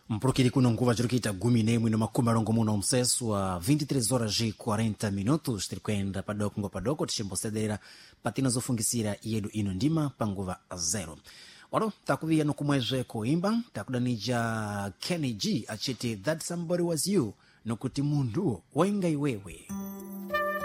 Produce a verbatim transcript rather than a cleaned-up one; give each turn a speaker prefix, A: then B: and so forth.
A: Mpurukiri kuno nguva chirukita gumi nemwe no makumi alongo muno msesu wa vinte e três horas e quarenta minutos tirikwenda padoko ngo padoko tichimbosedera patina zofungisira yedu ino ndima panguva zero. Walo takuviya no kumwezwe kuimba takudanija Kenny G achiti That Somebody Was You no kuti mundu wainga iwewe.